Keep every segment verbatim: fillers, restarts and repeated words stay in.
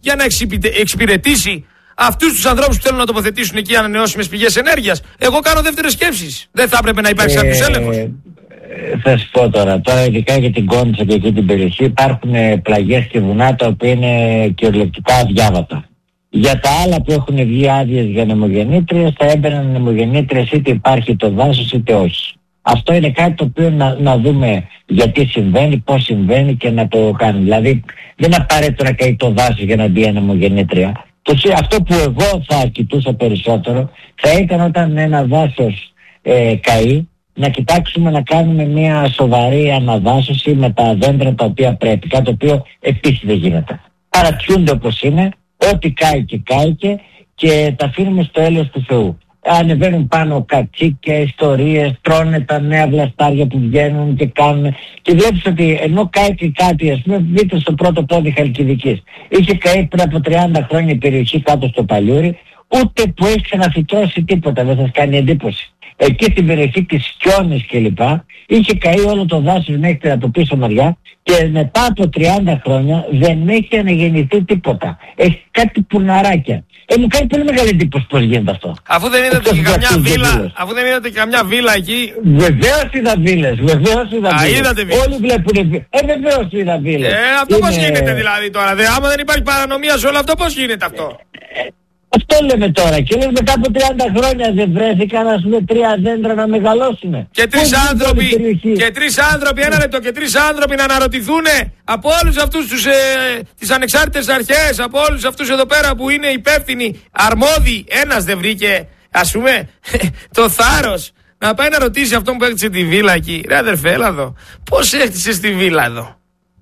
για να εξυπηρετήσει αυτούς τους ανθρώπους που θέλουν να τοποθετήσουν εκεί ανανεώσιμες πηγές ενέργειας. Εγώ κάνω δεύτερες σκέψεις. Δεν θα έπρεπε να υπάρξει κάποιος ε, έλεγχος. Ε, θα σου πω τώρα, τώρα ειδικά για την Κόντσα και εκεί την περιοχή υπάρχουν πλαγιές και βουνά τα οποία είναι κυριολεκτικά αδιάβατα. Για τα άλλα που έχουν βγει άδειες για νεμογεννήτριες θα έμπαιναν νεμογεννήτριες είτε υπάρχει το δάσος είτε όχι. Αυτό είναι κάτι το οποίο να, να δούμε γιατί συμβαίνει, πώς συμβαίνει και να το κάνουμε. Δηλαδή δεν είναι απαραίτητο να καεί το δάσος για να μπει νεμογεννήτρια. Και αυτό που εγώ θα κοιτούσα περισσότερο θα ήταν όταν ένα δάσος ε, καεί να κοιτάξουμε να κάνουμε μια σοβαρή αναδάσωση με τα δέντρα τα οποία πρέπει. Κάτι το οποίο επίσης δεν γίνεται. Παρατιούνται όπως είναι, ό,τι κάηκε κάηκε και τα αφήνουμε στο έλεος του Θεού. Ανεβαίνουν πάνω κατσίκια, ιστορίες, τρώνε τα νέα βλαστάρια που βγαίνουν και κάνουν. Και βλέπεις ότι ενώ κάηκε κάτι, ας πούμε, δείτε στο πρώτο πόδι Χαλκιδικής. Είχε καεί πριν από τριάντα χρόνια η περιοχή κάτω στο Παλιούρι, ούτε που έχει ξαναφυτρώσει τίποτα, δεν σας κάνει εντύπωση. Εκεί στην περιοχή της Σκιώνης κλπ. Είχε καεί όλο το δάσος μέχρι από πίσω μεριά και μετά από τριάντα χρόνια δεν έχει αναγεννηθεί τίποτα. Έχει κάτι πουρναράκια. Ε, μου κάνει πολύ μεγάλη εντύπωση πώς γίνεται αυτό. Αφού δεν είδατε και καμιά βίλα, αφού δεν είδατε και καμιά βίλα εκεί. Βεβαίως είδα βίλες, βεβαίως είδα Α, βίλες. είδατε βίλες. Όλοι βλέπουν βίλες. Ε, βεβαίως είδα βίλες. Ε, αυτό είναι... πώς γίνεται δηλαδή τώρα. Δε, άμα δεν υπάρχει παρανομία σε όλο αυτό, πώς γίνεται αυτό. Ε, αυτό λέμε τώρα. Και λέμε μετά από τριάντα χρόνια δεν βρέθηκαν, ας πούμε, τρία δέντρα να μεγαλώσουν. Και τρεις άνθρωποι, και τρεις άνθρωποι, ένα λεπτό, και τρεις άνθρωποι να αναρωτηθούν από όλους αυτούς τους, ε, τις ανεξάρτητες αρχές, από όλους αυτούς εδώ πέρα που είναι υπεύθυνοι, αρμόδιοι. Ένας δεν βρήκε, ας πούμε, το θάρρος να πάει να ρωτήσει αυτόν που έκτισε τη βίλα εκεί. Ρε αδερφέ, έλα εδώ. Πώς έκτισες τη βίλα εδώ.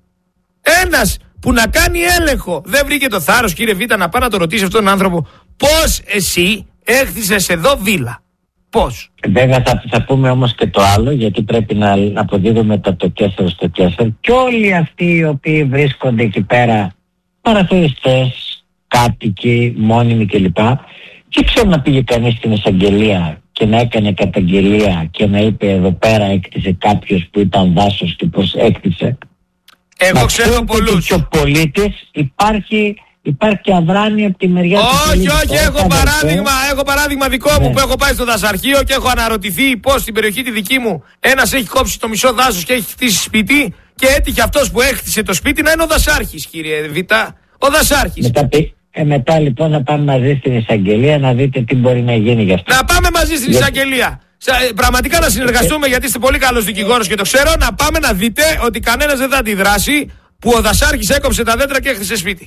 Ένας που να κάνει έλεγχο. Δεν βρήκε το θάρρος, κύριε Β, να πάει να το ρωτήσει αυτόν τον άνθρωπο. Πώς εσύ έκτισες εδώ βίλα. Πώς. Βέβαια θα, θα πούμε όμως και το άλλο, γιατί πρέπει να, να αποδίδουμε τα το Κέσσερ στο Κέσσερ. Και όλοι αυτοί οι οποίοι βρίσκονται εκεί πέρα, παραθεριστές, κάτοικοι, μόνιμοι κλπ. Και ξέρω να πήγε κανείς στην εισαγγελία και να έκανε καταγγελία και να είπε εδώ πέρα έκτισε κάποιος που ήταν δάσος και πώς έκτισε. Εγώ ξέρω πολλούς. Και ο πολίτης υπάρχει... Υπάρχει αδράνεια από τη μεριά του όχι, όχι, όχι, έχω παράδειγμα, έχω παράδειγμα δικό μου, ναι, που έχω πάει στο δασαρχείο και έχω αναρωτηθεί πώς στην περιοχή τη δική μου ένας έχει κόψει το μισό δάσος και έχει χτίσει σπίτι και έτυχε αυτός που έκτισε το σπίτι να είναι ο δασάρχης, κύριε Β. Ο δασάρχης. Μετά, ε, μετά λοιπόν να πάμε μαζί στην εισαγγελία να δείτε τι μπορεί να γίνει γι' αυτό. Να πάμε μαζί στην εισαγγελία. Πραγματικά να συνεργαστούμε, γιατί είστε πολύ καλός δικηγόρος και το ξέρω. Να πάμε να δείτε ότι κανένας δεν θα αντιδράσει που ο δασάρχης έκοψε τα δέντρα και έκτισε σπίτι.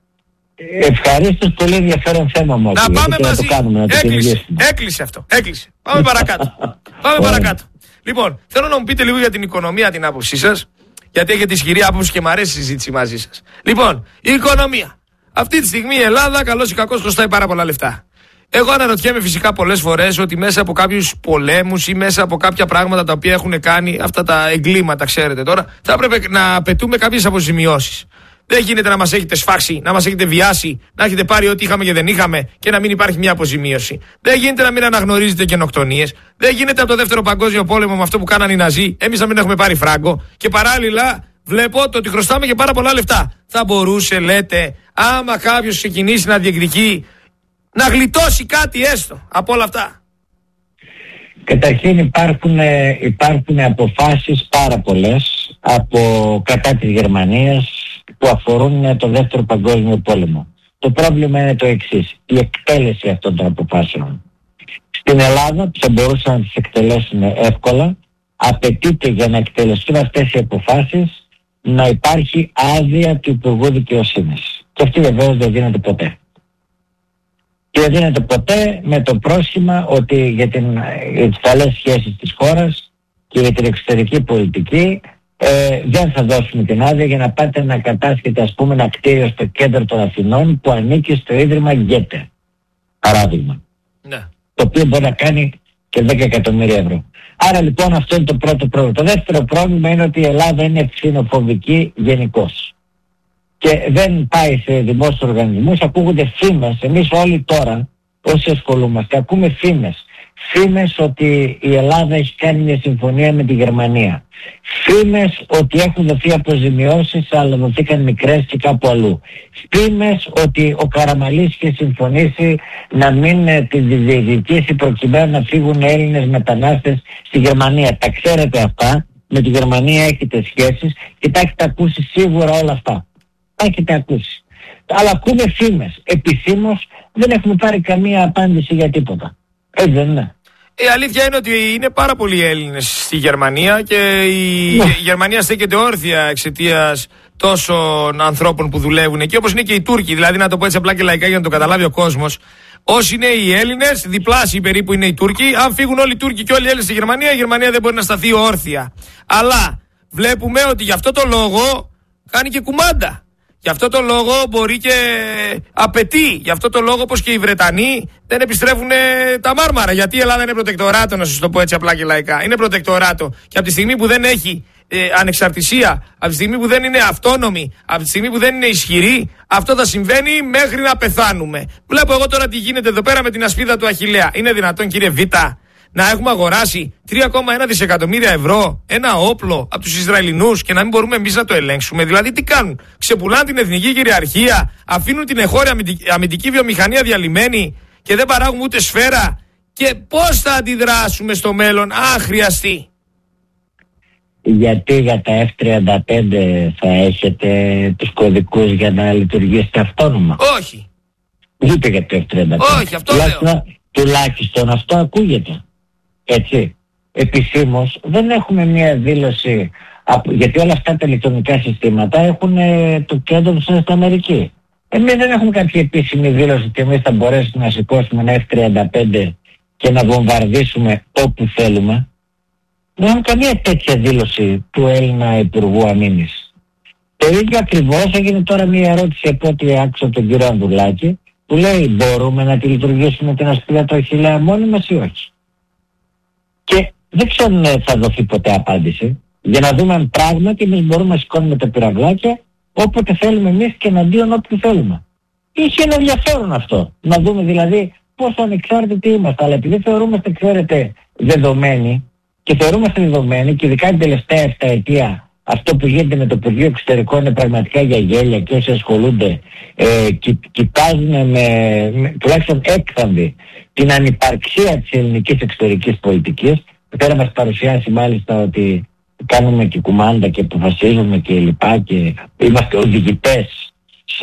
Ευχαρίστως, πολύ ενδιαφέρον θέμα μου. Να πάμε μαζί. Να κάνουμε, να έκλεισε. Έκλεισε αυτό. Έκλεισε. Πάμε παρακάτω. Πάμε παρακάτω. Λοιπόν, θέλω να μου πείτε λίγο για την οικονομία την άποψή σας, γιατί έχετε ισχυρή άποψη και μου αρέσει η συζήτηση μαζί σας. Λοιπόν, η οικονομία. Αυτή τη στιγμή η Ελλάδα, καλώς ή κακώς, χρωστάει πάρα πολλά λεφτά. Εγώ αναρωτιέμαι φυσικά πολλές φορές ότι μέσα από κάποιους πολέμους ή μέσα από κάποια πράγματα τα οποία έχουν κάνει αυτά τα εγκλήματα, ξέρετε τώρα, θα έπρεπε να απαιτούμε κάποιες αποζημιώσεις. Δεν γίνεται να μας έχετε σφάξει, να μας έχετε βιάσει, να έχετε πάρει ό,τι είχαμε και δεν είχαμε και να μην υπάρχει μια αποζημίωση. Δεν γίνεται να μην αναγνωρίζετε γενοκτονίες. Δεν γίνεται από το δεύτερο παγκόσμιο πόλεμο με αυτό που κάνανε οι Ναζί, εμείς να μην έχουμε πάρει φράγκο. Και παράλληλα βλέπω το ότι χρωστάμε και πάρα πολλά λεφτά. Θα μπορούσε, λέτε, άμα κάποιος ξεκινήσει να διεκδικεί, να γλιτώσει κάτι έστω από όλα αυτά. Καταρχήν υπάρχουν, υπάρχουν αποφάσεις πάρα πολλές από κατά της Γερμανίας που αφορούν το δεύτερο παγκόσμιο πόλεμο. Το πρόβλημα είναι το εξής, η εκτέλεση αυτών των αποφάσεων. Στην Ελλάδα που θα μπορούσαν να τις εκτελέσουν εύκολα, απαιτείται για να εκτελεστούν αυτές οι αποφάσεις να υπάρχει άδεια του Υπουργού Δικαιοσύνης. Και αυτή βεβαίως δεν δίνεται ποτέ. Και δεν δίνεται ποτέ με το πρόσχημα ότι για, την, για τις καλές σχέσεις της χώρας και για την εξωτερική πολιτική ε, δεν θα δώσουμε την άδεια για να πάτε να κατάσχετε, ας πούμε, ένα κτίριο στο κέντρο των Αθηνών που ανήκει στο Ίδρυμα Γκέτε. Παράδειγμα. Ναι. Το οποίο μπορεί να κάνει και δέκα εκατομμύρια ευρώ. Άρα λοιπόν αυτό είναι το πρώτο πρόβλημα. Το δεύτερο πρόβλημα είναι ότι η Ελλάδα είναι ξενοφοβική γενικώς. Και δεν πάει σε δημόσιους οργανισμούς, ακούγονται φήμες. Εμείς όλοι τώρα, όσοι ασχολούμαστε, ακούμε φήμες. Φήμες ότι η Ελλάδα έχει κάνει μια συμφωνία με τη Γερμανία. Φήμες ότι έχουν δοθεί αποζημιώσεις αλλά δοθήκαν μικρές και κάπου αλλού. Φήμες ότι ο Καραμανλής είχε συμφωνήσει να μην ε, τη διεκδικήσει προκειμένου να φύγουν Έλληνες μετανάστες στη Γερμανία. Τα ξέρετε αυτά, με τη Γερμανία έχετε σχέσεις και τα έχετε ακούσει σίγουρα όλα αυτά. Τα έχετε ακούσει. Αλλά ακούμε φήμες. Επισήμως δεν έχουμε πάρει καμία απάντηση για τίποτα. Έτσι δεν είναι? Η αλήθεια είναι ότι είναι πάρα πολλοί Έλληνες στη Γερμανία και η ναι. Γερμανία στέκεται όρθια εξαιτίας τόσων ανθρώπων που δουλεύουν εκεί, όπως είναι και οι Τούρκοι. Δηλαδή, να το πω έτσι απλά και λαϊκά για να το καταλάβει ο κόσμος. Όσοι είναι οι Έλληνες, διπλάσιοι περίπου είναι οι Τούρκοι. Αν φύγουν όλοι οι Τούρκοι και όλοι οι Έλληνες στη Γερμανία, η Γερμανία δεν μπορεί να σταθεί όρθια. Αλλά βλέπουμε ότι γι' αυτό το λόγο κάνει και κουμάντα. Γι' αυτό το λόγο μπορεί και απαιτεί. Γι' αυτό το λόγο, όπως και οι Βρετανοί, δεν επιστρέφουν τα μάρμαρα. Γιατί η Ελλάδα είναι προτεκτοράτο, να σας το πω έτσι απλά και λαϊκά. Είναι προτεκτοράτο. Και από τη στιγμή που δεν έχει ε, ανεξαρτησία, από τη στιγμή που δεν είναι αυτόνομη, από τη στιγμή που δεν είναι ισχυρή, αυτό θα συμβαίνει μέχρι να πεθάνουμε. Βλέπω εγώ τώρα τι γίνεται εδώ πέρα με την ασπίδα του Αχιλλέα. Είναι δυνατόν, κύριε Βίτα, να έχουμε αγοράσει τρία κόμμα ένα δισεκατομμύρια ευρώ ένα όπλο από τους Ισραηλινούς και να μην μπορούμε εμείς να το ελέγξουμε? Δηλαδή τι κάνουν? Ξεπουλάνε την εθνική κυριαρχία, αφήνουν την εγχώρια αμυντική βιομηχανία διαλυμένη και δεν παράγουν ούτε σφαίρα. Και πώς θα αντιδράσουμε στο μέλλον αν χρειαστεί? Γιατί για τα εφ τριάντα πέντε θα έχετε τους κωδικούς για να λειτουργήσετε αυτόνομα? Όχι. Ούτε για το εφ τριάντα πέντε. Όχι, αυτό λέω. Τουλάχιστον αυτό ακούγεται. Έτσι. Επισήμως δεν έχουμε μια δήλωση, γιατί όλα αυτά τα ηλεκτρονικά συστήματα έχουν ε, το κέντρο τους στην Αμερική. Εμείς δεν έχουμε κάποια επίσημη δήλωση ότι εμείς θα μπορέσουμε να σηκώσουμε ένα εφ τριάντα πέντε και να βομβαρδίσουμε όπου θέλουμε. Δεν έχουμε καμία τέτοια δήλωση του Έλληνα Υπουργού Αμήνης. Το ίδιο ακριβώς έγινε τώρα μια ερώτηση από ό,τι άκουσα από τον κύριο Ανδουλάκη, που λέει μπορούμε να τη λειτουργήσουμε την ασπίδα του Αχιλλέα μόνοι μας ή όχι? Και δεν ξέρω αν θα δοθεί ποτέ απάντηση, για να δούμε αν πράγματι εμείς μπορούμε να σηκώνουμε τα πυραυλάκια όποτε θέλουμε εμείς και εναντίον όποιου θέλουμε. Είχε ένα ενδιαφέρον αυτό, να δούμε δηλαδή πόσο ανεξάρτητοι είμαστε, αλλά επειδή θεωρούμαστε, ξέρετε, δεδομένοι και θεωρούμαστε δεδομένοι και ειδικά την τελευταία επταετία αυτό που γίνεται με το Υπουργείο Εξωτερικών είναι πραγματικά για γέλια και όσοι ασχολούνται ε, κοι, κοιτάζουν με, με τουλάχιστον έκθαμβη την ανυπαρξία της ελληνικής εξωτερικής πολιτικής. Πέρα μας παρουσιάσει μάλιστα ότι κάνουμε και κουμάντα και αποφασίζουμε και λοιπά και είμαστε οδηγητές σε,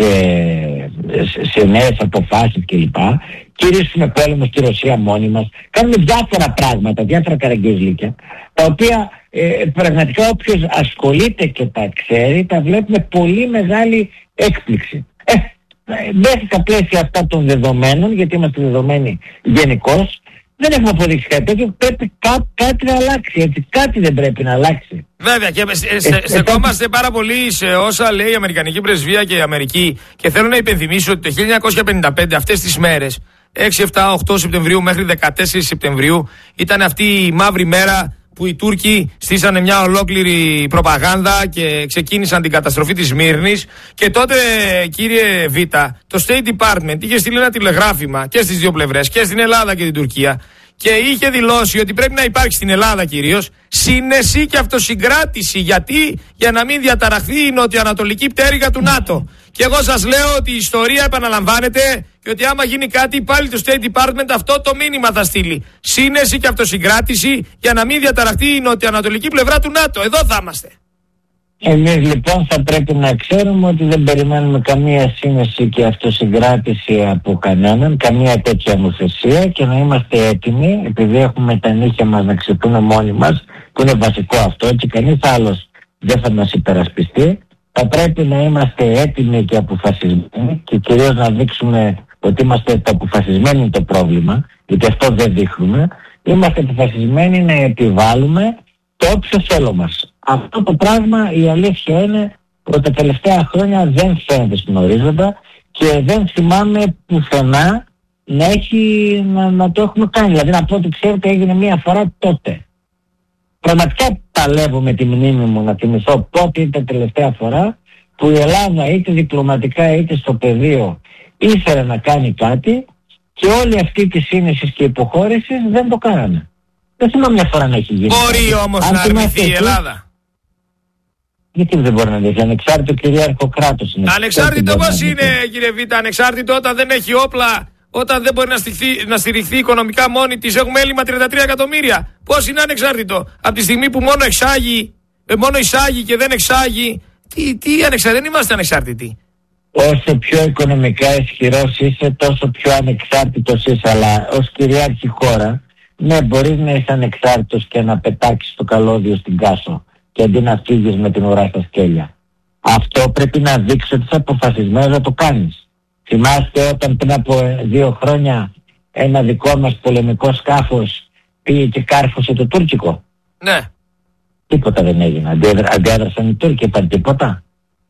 σε, σε νέες αποφάσεις και λοιπά. Κηρύσουμε πόλεμο στη Ρωσία μόνοι μας. Κάνουμε διάφορα πράγματα, διάφορα καραγκιόζλικια, τα οποία ε, πραγματικά όποιος ασχολείται και τα ξέρει, τα βλέπουμε πολύ μεγάλη έκπληξη. Ε, μέσα στα πλαίσια αυτά των δεδομένων, γιατί είμαστε δεδομένοι γενικώς, δεν έχουμε αποδείξει κάτι τέτοιο. Πρέπει κά, κάτι να αλλάξει. Έτσι. Κάτι δεν πρέπει να αλλάξει. Βέβαια, και ε, στεκόμαστε πάρα πολύ σε όσα λέει η Αμερικανική Πρεσβεία και η Αμερική. Και θέλω να υπενθυμίσω ότι το χίλια εννιακόσια πενήντα πέντε, αυτές τις μέρες, έξι, επτά, οκτώ Σεπτεμβρίου μέχρι δεκατέσσερα Σεπτεμβρίου, ήταν αυτή η μαύρη μέρα που οι Τούρκοι στήσανε μια ολόκληρη προπαγάνδα και ξεκίνησαν την καταστροφή της Σμύρνης. Και τότε, κύριε Βίτα, το State Department είχε στείλει ένα τηλεγράφημα και στις δύο πλευρές, και στην Ελλάδα και την Τουρκία, και είχε δηλώσει ότι πρέπει να υπάρχει στην Ελλάδα κυρίως σύνεση και αυτοσυγκράτηση. Γιατί? Για να μην διαταραχθεί η νοτιοανατολική πτέρυγα του ΝΑΤΟ. Και εγώ σας λέω ότι η ιστορία επαναλαμβάνεται και ότι άμα γίνει κάτι πάλι το State Department αυτό το μήνυμα θα στείλει. Σύνεση και αυτοσυγκράτηση για να μην διαταραχθεί η νοτιοανατολική πλευρά του ΝΑΤΟ. Εδώ θα είμαστε. Εμείς λοιπόν θα πρέπει να ξέρουμε ότι δεν περιμένουμε καμία σύνεση και αυτοσυγκράτηση από κανέναν, καμία τέτοια νομοθεσία, και να είμαστε έτοιμοι, επειδή έχουμε τα νύχια μας να ξυπνούμε μόνοι μας, που είναι βασικό αυτό και κανείς άλλος δεν θα μας υπερασπιστεί. Θα πρέπει να είμαστε έτοιμοι και αποφασισμένοι και κυρίως να δείξουμε ότι είμαστε το αποφασισμένοι το πρόβλημα, γιατί αυτό δεν δείχνουμε. Είμαστε αποφασισμένοι να επιβάλλουμε το όποιο θέλω μας. Αυτό το πράγμα, η αλήθεια είναι ότι τα τελευταία χρόνια δεν φαίνεται στην ορίζοντα και δεν θυμάμαι πουθενά να, έχει, να, να το έχουμε κάνει. Δηλαδή να πω ότι ξέρετε έγινε μία φορά τότε. Πραγματικά παλεύω με τη μνήμη μου να θυμηθώ πότε ήταν τελευταία φορά που η Ελλάδα είτε διπλωματικά είτε στο πεδίο ήθελε να κάνει κάτι Και όλη αυτή τη σύνεση και υποχώρηση δεν το κάνανε. Δεν θυμάμαι μια φορά να έχει γίνει. Μπορεί όμως να αρνηθεί η Ελλάδα. Γιατί δεν μπορεί να δει, ανεξάρτητο κυρίαρχο κράτος είναι. Ανεξάρτητο πώς είναι, κύριε Βίτα, ανεξάρτητο όταν δεν έχει όπλα, όταν δεν μπορεί να, στηχθεί, να στηριχθεί οικονομικά μόνη της, έχουμε έλλειμμα τριάντα τρία εκατομμύρια. Πώς είναι ανεξάρτητο, από τη στιγμή που μόνο εξάγει, μόνο εισάγει και δεν εξάγει, τι, τι ανεξάρτητο, δεν είμαστε ανεξάρτητοι. Όσο πιο οικονομικά ισχυρός είσαι, τόσο πιο ανεξάρτητος είσαι, αλλά ως κυρίαρχη χώρα, ναι, μπορείς να είσαι ανεξάρτητος και να πετάξεις το καλώδιο στην Κάσο και αντί να φύγεις με την ουρά στα σκέλια. Αυτό πρέπει να δείξει ότι είσαι αποφασισμένος να το κάνεις. Θυμάστε όταν πριν από δύο χρόνια ένα δικό μας πολεμικό σκάφος πήγε και κάρφωσε το τουρκικό. Ναι. Τίποτα δεν έγινε. Αντίδρα, αντέδρασαν οι Τούρκοι, είπαν τίποτα.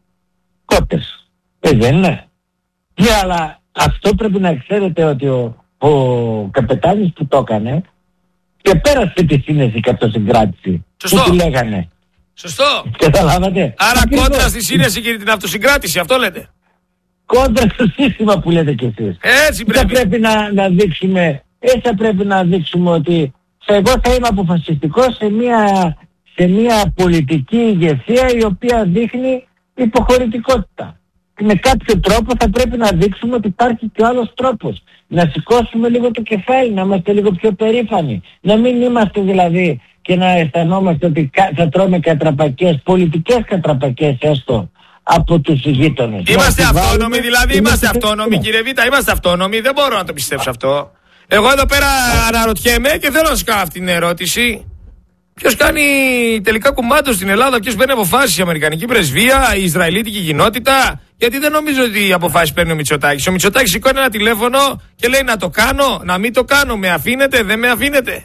Κότες. Ε, δεν είναι. Ναι, αλλά αυτό πρέπει να ξέρετε ότι ο, ο καπετάνιος που το έκανε και πέρασε τη σύνεση και αυτοσυγκράτηση. Σωστό. Που τη λέγανε. Σωστό. Καταλάβατε. Άρα κόντρα στη σύνεση και την αυτοσυγκράτηση, αυτό λέτε. Κόντρα στο σύστημα που λέτε κι εσείς. Έτσι πρέπει. Θα πρέπει να, να δείξουμε, έτσι θα πρέπει να δείξουμε ότι εγώ θα είμαι αποφασιστικός σε μια, σε μια πολιτική ηγεσία η οποία δείχνει υποχωρητικότητα. Με κάποιο τρόπο θα πρέπει να δείξουμε ότι υπάρχει και άλλος τρόπος. Να σηκώσουμε λίγο το κεφάλι, να είμαστε λίγο πιο περήφανοι. Να μην είμαστε δηλαδή και να αισθανόμαστε ότι θα τρώμε κατραπακές, πολιτικές κατραπακές έστω, από τους γείτονες. Είμαστε αυτόνομοι, δηλαδή είμαστε αυτόνομοι, κύριε Βίτα, είμαστε αυτόνομοι, δεν μπορώ να το πιστέψω αυτό. Εγώ εδώ πέρα αναρωτιέμαι και θέλω να σας κάνω αυτή την ερώτηση. Ποιος κάνει τελικά κουμάντο στην Ελλάδα, ποιος παίρνει αποφάσεις, η Αμερικανική πρεσβεία, η Ισραηλίτικη κοινότητα? Γιατί δεν νομίζω ότι οι αποφάσεις παίρνει ο Μητσοτάκης. Ο Μητσοτάκης σηκώνει ένα τηλέφωνο και λέει να το κάνω, να μην το κάνω, με αφήνετε, δεν με αφήνετε.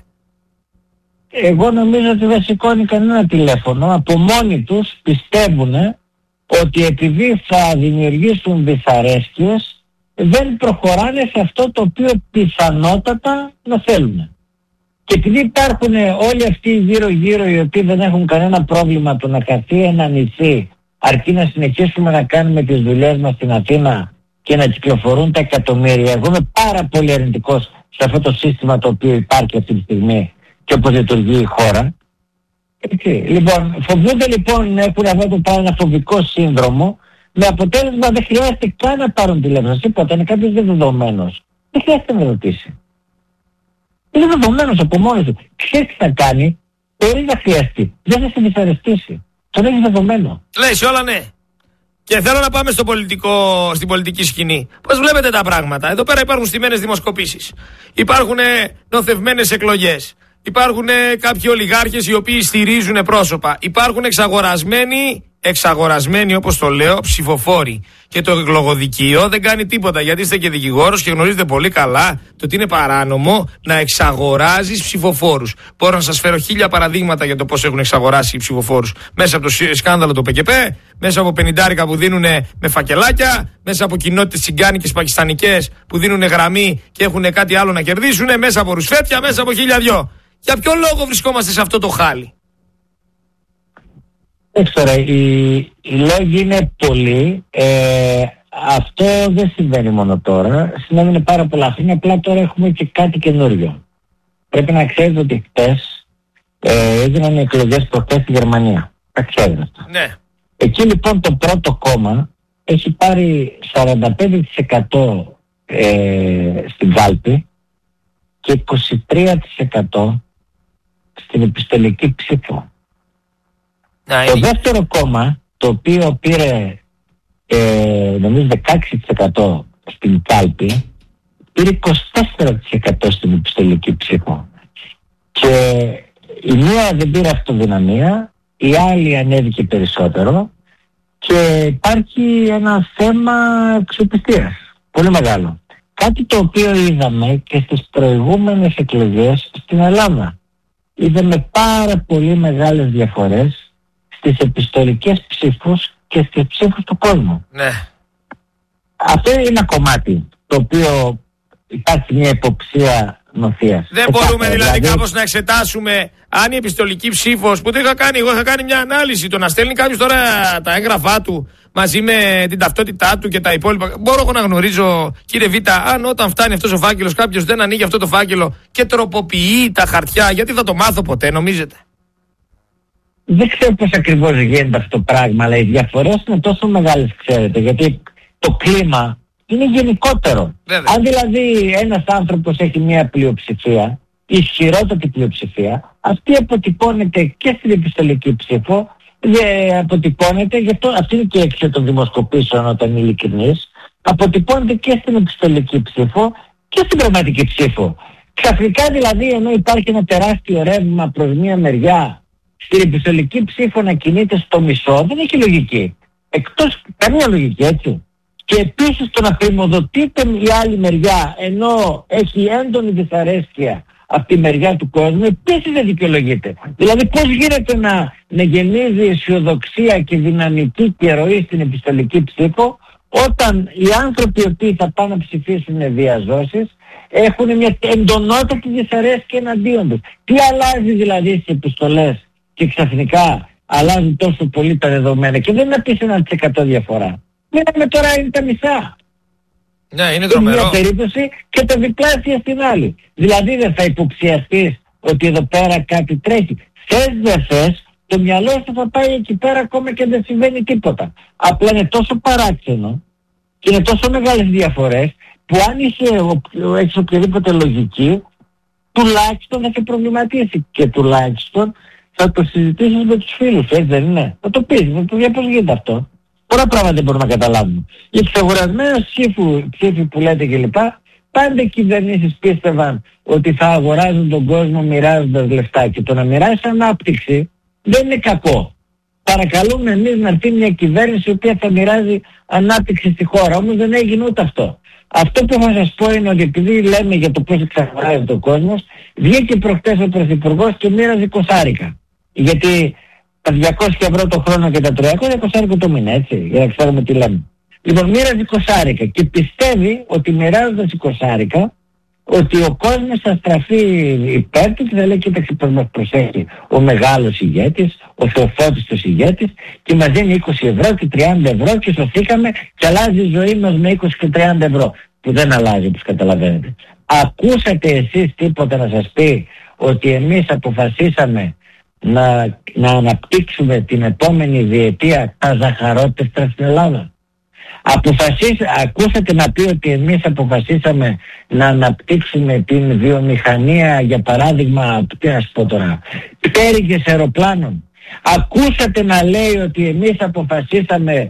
Εγώ νομίζω ότι δεν σηκώνει κανένα τηλέφωνο. Από μόνοι τους πιστεύουν ότι επειδή θα δημιουργήσουν δυσαρέσκειες δεν προχωράνε σε αυτό το οποίο πιθανότατα να θέλουν. Και επειδή υπάρχουν όλοι αυτοί γύρω γύρω οι οποίοι δεν έχουν κανένα πρόβλημα το να καθίσει ένα νησί αρκεί να συνεχίσουμε να κάνουμε τις δουλειές μας στην Αθήνα και να κυκλοφορούν τα εκατομμύρια. Εγώ είμαι πάρα πολύ αρνητικός σε αυτό το σύστημα το οποίο υπάρχει αυτή τη στιγμή και όπως λειτουργεί η χώρα. Έτσι. Λοιπόν, φοβούνται λοιπόν να έχουν αυτό το πάρα ένα φοβικό σύνδρομο με αποτέλεσμα δεν χρειάζεται καν να πάρουν τηλέφωνο. Τίποτα, είναι κάποιος δεν δεδομένος. Δεν χρειάζεται να ρωτήσει. Είναι δεδομένος από μόνος του. Ξέρεις τι θα κάνει, χωρίς να χρειαστεί. Δεν θα σε δυσαρεστήσει. Τον έχει δεδομένο. Λες όλα ναι. Και θέλω να πάμε στο πολιτικό, στην πολιτική σκηνή. Πώς βλέπετε τα πράγματα? Εδώ πέρα υπάρχουν στημένες δημοσκοπήσεις. Υπάρχουν νοθευμένες εκλογές. Υπάρχουν κάποιοι ολιγάρχες οι οποίοι στηρίζουν πρόσωπα. Υπάρχουν εξαγορασμένοι, εξαγορασμένοι όπως το λέω, ψηφοφόροι. Και το εκλογοδικείο δεν κάνει τίποτα, γιατί είστε και δικηγόρος και γνωρίζετε πολύ καλά το ότι είναι παράνομο να εξαγοράζεις ψηφοφόρους. Μπορώ να σας φέρω χίλια παραδείγματα για το πώς έχουν εξαγοράσει οι ψηφοφόρους. Μέσα από το σκάνδαλο το ΠΚΠ, μέσα από πενηντάρικα που δίνουν με φακελάκια, μέσα από κοινότητες τσιγκάνικες πακιστανικές που δίνουν γραμμή και έχουν κάτι άλλο να κερδίσουν, μέσα από ρουσφέτια, μέσα από χίλια δυο. Για ποιο λόγο βρισκόμαστε σε αυτό το χάλι? Εντάξει τώρα, οι, οι λόγοι είναι πολλοί. Ε, αυτό δεν συμβαίνει μόνο τώρα. Συνέβαινε πάρα πολλά χρόνια, απλά τώρα έχουμε και κάτι καινούριο. Πρέπει να ξέρετε ότι χτες ε, έγιναν οι εκλογές προχτές στη Γερμανία. Τα ξέρετε αυτά. Ναι. Εκεί λοιπόν το πρώτο κόμμα έχει πάρει σαράντα πέντε τοις εκατό ε, στην κάλπη και είκοσι τρία τοις εκατό στην επιστολική ψήφο. Να, το δεύτερο κόμμα, το οποίο πήρε ε, νομίζω δεκαέξι τοις εκατό στην κάλπη, πήρε είκοσι τέσσερα τοις εκατό στην επιστολική ψήφο. Και η μία δεν πήρε αυτοδυναμία, η άλλη ανέβηκε περισσότερο και υπάρχει ένα θέμα αξιοπιστίας πολύ μεγάλο. Κάτι το οποίο είδαμε και στις προηγούμενες εκλογές στην Ελλάδα. Είδαμε πάρα πολύ μεγάλες διαφορές στις επιστολικές ψήφους και στις ψήφους του κόσμου. Ναι. Αυτό είναι ένα κομμάτι το οποίο υπάρχει μια υποψία νοθείας. Δεν μπορούμε δηλαδή, δηλαδή κάπως να εξετάσουμε αν η επιστολική ψήφος, που το είχα κάνει, εγώ είχα κάνει μια ανάλυση, το να στέλνει κάποιος τώρα τα έγγραφά του μαζί με την ταυτότητά του και τα υπόλοιπα. Μπορώ εγώ να γνωρίζω, κύριε Β, αν όταν φτάνει αυτός ο φάκελος κάποιος δεν ανοίγει αυτό το φάκελο και τροποποιεί τα χαρτιά, γιατί θα το μάθω ποτέ, νομίζετε? Δεν ξέρω πώς ακριβώς γίνεται αυτό το πράγμα, αλλά οι διαφορές είναι τόσο μεγάλες, ξέρετε, γιατί το κλίμα είναι γενικότερο. Βέβαια. Αν δηλαδή ένας άνθρωπος έχει μια πλειοψηφία, ισχυρότατη πλειοψηφία, αυτή αποτυπώνεται και στην επιστολική ψήφο, δεν αποτυπώνεται, γι' αυτό αυτή είναι και η έξοδο των δημοσκοπήσεων όταν είναι ειλικρινής, αποτυπώνεται και στην επιστολική ψήφο και στην πραγματική ψήφο. Ξαφνικά δηλαδή, ενώ υπάρχει ένα τεράστιο ρεύμα προς μία μεριά, στην επιστολική ψήφο να κινείται στο μισό, δεν έχει λογική. Εκτός καμία λογική, έτσι. Και επίσης το να πρημοδοτείται η άλλη μεριά, ενώ έχει έντονη δυσαρέσκεια από τη μεριά του κόσμου, επίσης δεν δικαιολογείται. Δηλαδή πώς γίνεται να, να γεμίζει αισιοδοξία και δυναμική και ροή στην επιστολική ψήφο, όταν οι άνθρωποι οι οποίοι θα πάνε να ψηφίσουν διαζώσεις έχουν μια εντονότατη δυσαρέσκεια εναντίον τους. Τι αλλάζει δηλαδή στις επιστολές και ξαφνικά αλλάζουν τόσο πολύ τα δεδομένα, και δεν είναι να πεις ένα τοις εκατό διαφορά. Μείναμε τώρα είναι τα μισά. Ναι, είναι τρομερό. Σε μια περίπτωση και το διπλάσια στην άλλη. Δηλαδή δεν θα υποψιαστείς ότι εδώ πέρα κάτι τρέχει. Θες δεν θες, το μυαλό σου θα πάει εκεί πέρα ακόμα και δεν συμβαίνει τίποτα. Απλά είναι τόσο παράξενο και είναι τόσο μεγάλες διαφορές που αν είσαι, έχεις οποιαδήποτε λογική, τουλάχιστον θα σε προβληματίσει και τουλάχιστον θα το συζητήσεις με τους φίλους, έτσι δεν είναι? Θα το πεις, για πώς γίνεται αυτό. Πολλά πράγματα δεν μπορούμε να καταλάβουμε. Οι εξαγορασμένες ψήφοι που λέτε κλπ. Πάντα οι κυβερνήσεις πίστευαν ότι θα αγοράζουν τον κόσμο μοιράζοντας λεφτά, και το να μοιράσει ανάπτυξη δεν είναι κακό. Παρακαλούμε εμείς να έρθει μια κυβέρνηση η οποία θα μοιράζει ανάπτυξη στη χώρα. Όμως δεν έγινε ούτε αυτό. Αυτό που θα σας πω είναι ότι επειδή λέμε για το πώς εξαγοράζεται ο κόσμος, βγήκε προχτές ο Πρωθυπουργός και μοίραζε κοσάρικα. Γιατί τα διακόσια ευρώ το χρόνο και τα τριακόσια κοσάρικα το μήνα, έτσι, για να ξέρουμε τι λέμε. Λοιπόν, μοίραζε κοσάρικα και πιστεύει ότι μοιράζοντας η κοσάρικα, ότι ο κόσμος θα στραφεί υπέρ του και θα λέει: κοίταξε πώς μας προσέχει ο μεγάλος ηγέτης, ο θεοφώτιστος ηγέτης, και μας δίνει είκοσι ευρώ και τριάντα ευρώ και σωθήκαμε και αλλάζει η ζωή μας με είκοσι και τριάντα ευρώ. Που δεν αλλάζει, όπως καταλαβαίνετε. Ακούσατε εσείς τίποτα να σας πει ότι εμείς αποφασίσαμε να, να αναπτύξουμε την επόμενη διετία τα ζαχαρότευτρα στην Ελλάδα? Αποφασίς, ακούσατε να πει ότι εμείς αποφασίσαμε να αναπτύξουμε την βιομηχανία, για παράδειγμα, τι να σου πω τώρα, πτέρυγες αεροπλάνων? Ακούσατε να λέει ότι εμείς αποφασίσαμε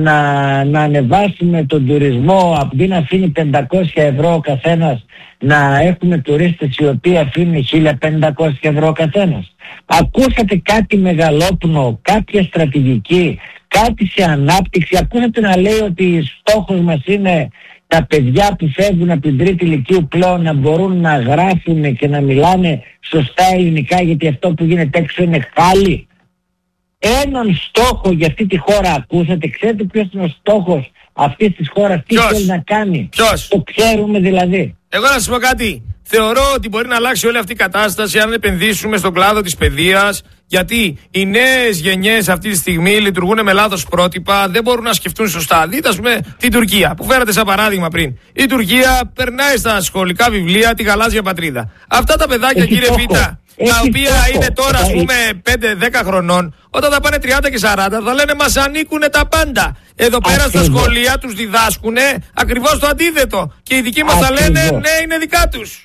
να, να ανεβάσουμε τον τουρισμό, αντί να αφήνει πεντακόσια ευρώ ο καθένας, να έχουμε τουρίστες οι οποίοι αφήνουν χίλια πεντακόσια ευρώ ο καθένας? Ακούσατε κάτι μεγαλόπνο, κάποια στρατηγική, κάτι σε ανάπτυξη? Ακούσατε να λέει ότι στόχος μας είναι τα παιδιά που φεύγουν από την τρίτη ηλικίου πλέον να μπορούν να γράφουν και να μιλάνε σωστά ελληνικά, γιατί αυτό που γίνεται έξω είναι χάλι? Έναν στόχο για αυτή τη χώρα ακούσατε? Ξέρετε ποιος είναι ο στόχος αυτής της χώρας? Τι θέλει να κάνει? Ποιος? Το ξέρουμε δηλαδή? Εγώ να σας πω κάτι. Θεωρώ ότι μπορεί να αλλάξει όλη αυτή η κατάσταση αν επενδύσουμε στον κλάδο της παιδείας, γιατί οι νέες γενιές αυτή τη στιγμή λειτουργούν με λάθος πρότυπα, δεν μπορούν να σκεφτούν σωστά. Δείτε, ας πούμε, την Τουρκία που φέρατε σαν παράδειγμα πριν. Η Τουρκία περνάει στα σχολικά βιβλία τη γαλάζια πατρίδα. Αυτά τα παιδάκια, Έχει κύριε Β, τα οποία στόχο. είναι τώρα, ας πούμε, πέντε δέκα χρονών, όταν θα πάνε τριάντα και σαράντα θα λένε μας ανήκουνε τα πάντα. Εδώ πέρα στα σχολεία τους διδάσκουνε ακριβώς το αντίθετο. Και οι δικοί μας θα λένε ναι, είναι δικά τους.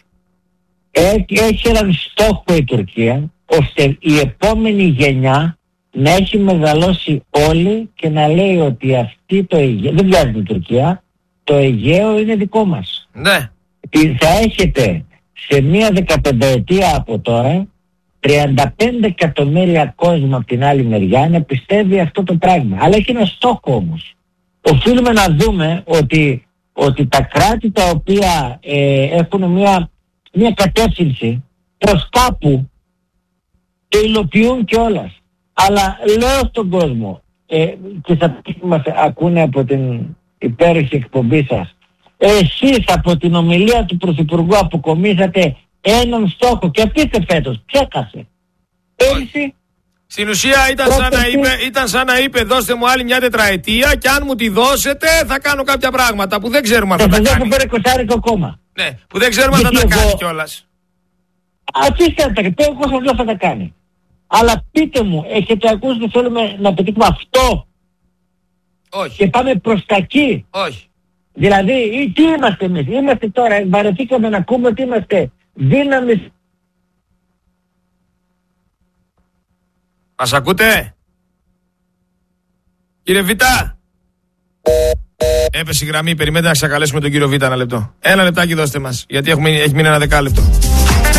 Έχει έναν στόχο η Τουρκία, ώστε η επόμενη γενιά να έχει μεγαλώσει όλοι και να λέει ότι αυτή το Αιγαίο, δεν βγάζει την Τουρκία, το Αιγαίο είναι δικό μας. Ναι. Θα έχετε σε μία δεκαπενταετία από τώρα τριάντα πέντε εκατομμύρια κόσμο από την άλλη μεριά να πιστεύει αυτό το πράγμα. Αλλά έχει ένα στόχο όμως. Οφείλουμε να δούμε ότι, ότι τα κράτη τα οποία ε, έχουν μία, μία κατεύθυνση προς κάπου το υλοποιούν κιόλας. Αλλά λέω στον κόσμο ε, και σε αυτοί που μας ακούνε από την υπέροχη εκπομπή σας, εσείς από την ομιλία του Πρωθυπουργού αποκομίσατε έναν στόχο και αφήστε φέτος, ξέχασε. Πέρυσι στην ουσία ήταν σαν, να είπε, ήταν σαν να είπε δώστε μου άλλη μια τετραετία και αν μου τη δώσετε θα κάνω κάποια πράγματα που δεν ξέρουμε αν θα, θα τα κάνει. Θα φέρει κόμμα. Ναι, που δεν ξέρουμε αν θα τα εγώ... κάνει κιόλας. Αφήστε να τα κάνει, εγώ σας λέω θα τα κάνει. Αλλά πείτε μου, έχετε ακούσει ότι θέλουμε να πετύχουμε αυτό? Όχι. Και πάμε προς τα εκεί? Όχι. Δηλαδή, τι είμαστε εμείς? Είμαστε τώρα, βαρεθήκαμε να ακούμε ότι είμαστε δύναμης. Μας ακούτε? Κύριε Βίτα. Έπεσε η γραμμή, περιμένετε να ξακαλέσουμε τον κύριο Βίτα ένα λεπτό. Ένα λεπτάκι δώστε μας, γιατί έχουμε, έχει μείνει ένα δεκάλεπτο.